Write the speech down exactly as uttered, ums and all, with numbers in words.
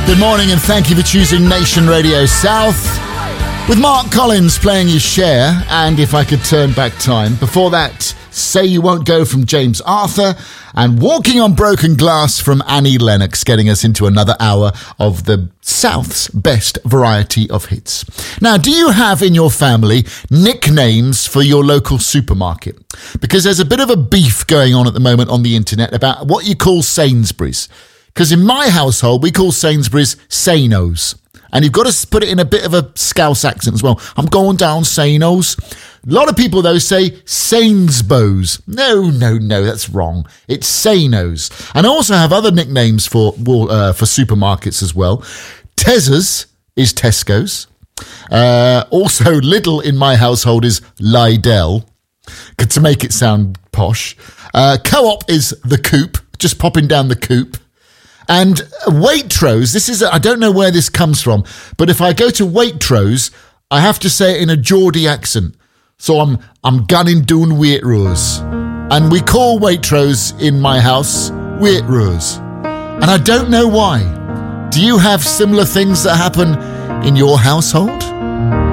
Good morning and thank you for choosing Nation Radio South. With Mark Collins playing his share, and If I Could Turn Back Time. Before that, Say You Won't Go from James Arthur, and Walking on Broken Glass from Annie Lennox, getting us into another hour of the South's best variety of hits. Now, do you have in your family nicknames for your local supermarket? Because there's a bit of a beef going on at the moment on the internet about what you call Sainsbury's. Because in my household, we call Sainsbury's Sainos. And you've got to put it in a bit of a Scouse accent as well. I'm going down Sainos. A lot of people, though, say Sainsbows. No, no, no, that's wrong. It's Sainos. And I also have other nicknames for uh, for supermarkets as well. Tesser's is Tesco's. Uh, also, Lidl in my household is Lidl, to make it sound posh. Uh, Co-op is the Coop, just popping down the Coop. And Waitrose, this is, a, I don't know where this comes from, but if I go to Waitrose, I have to say it in a Geordie accent. So I'm I'm gunning down Waitrose. And we call Waitrose in my house Waitrose. And I don't know why. Do you have similar things that happen in your household?